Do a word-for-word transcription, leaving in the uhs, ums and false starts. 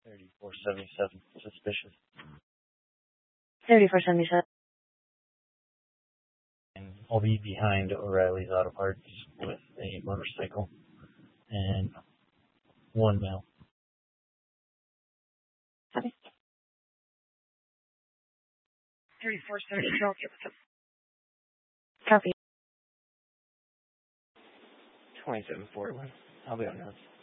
thirty-four seventy-seven, suspicious. thirty-four seventy-seven. And I'll be behind O'Reilly's Auto Parts with a motorcycle and one male. Okay. thirty-four seventy-seven. Copy. twenty-seven forty-one. I'll be on notes.